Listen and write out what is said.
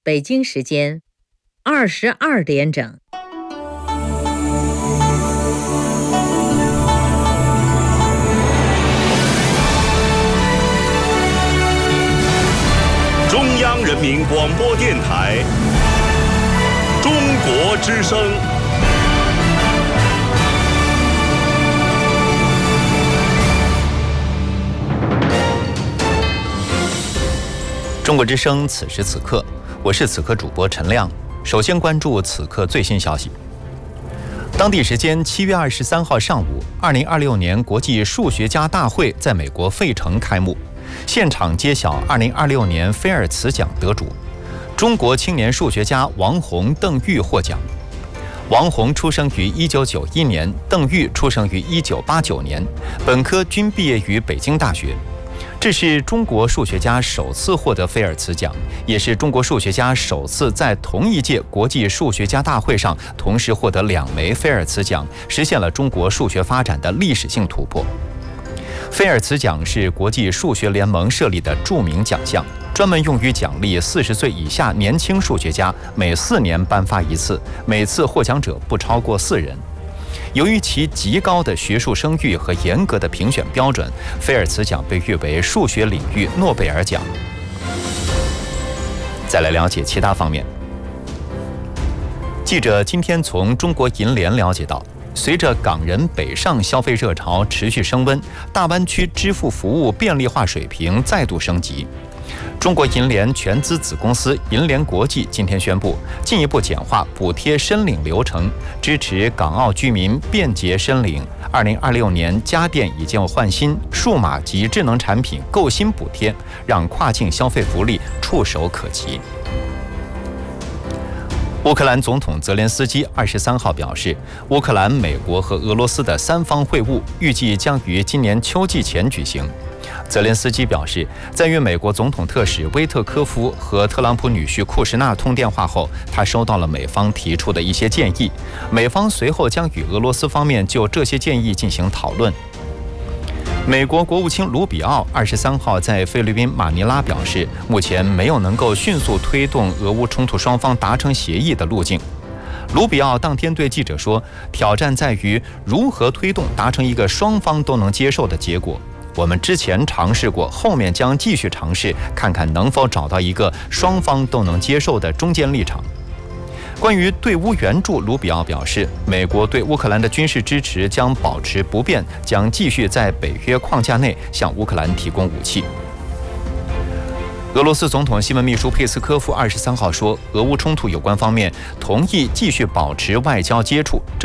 北京时间22点整。 中央人民广播电台中国之声。 中国之声，此时此刻，我是此刻主播陈亮。首先关注此刻最新消息。当地时间7月23号上午，2026年国际数学家大会在美国费城开幕，现场揭晓2026年菲尔茨奖得主。中国青年数学家王洪、邓玉获奖。王洪出生于1991年，邓玉出生于1989年，本科均毕业于北京大学。这是中国数学家首次获得菲尔茨奖，也是中国数学家首次在同一届国际数学家大会上同时获得2枚菲尔茨奖，实现了中国数学发展的历史性突破。菲尔茨奖是国际数学联盟设立的著名奖项，专门用于奖励40岁以下年轻数学家，每4年颁发一次，每次获奖者不超过4人。由于其极高的学术声誉和严格的评选标准，菲尔茨奖被誉为数学领域诺贝尔奖。再来了解其他方面。记者今天从中国银联了解到，随着港人北上消费热潮持续升温，大湾区支付服务便利化水平再度升级。中国银联全资子公司银联国际今天宣布，进一步简化补贴申领流程，支持港澳居民便捷申领2026年家电以旧换新、数码及智能产品购新补贴，让跨境消费福利触手可及。乌克兰总统泽连斯基23号表示，乌克兰、美国和俄罗斯的3方会晤预计将于今年秋季前举行。泽连斯基表示，在与美国总统特使威特科夫和特朗普女婿库什纳通电话后，他收到了美方提出的一些建议，美方随后将与俄罗斯方面就这些建议进行讨论。美国国务卿卢比奥23号在菲律宾马尼拉表示，目前没有能够迅速推动俄乌冲突双方达成协议的路径。卢比奥当天对记者说，挑战在于如何推动达成一个双方都能接受的结果。我们之前尝试过，后面将继续尝试，看看能否找到一个双方都能接受的中间立场。关于对乌援助，卢比奥表示，美国对乌克兰的军事支持将保持不变，将继续在北约框架内向乌克兰提供武器。俄罗斯总统新闻秘书佩斯科夫23号说，俄乌冲突有关方面同意继续保持外交接触，这